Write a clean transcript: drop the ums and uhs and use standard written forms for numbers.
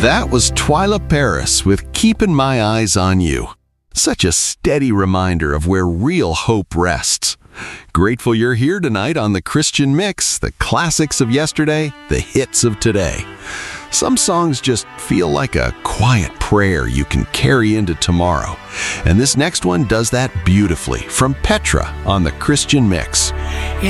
That was Twyla Paris with Keeping My Eyes on You. Such a steady reminder of where real hope rests. Grateful you're here tonight on The Christian Mix, the classics of yesterday, the hits of today. Some songs just feel like a quiet prayer you can carry into tomorrow. And this next one does that beautifully from Petra on The Christian Mix.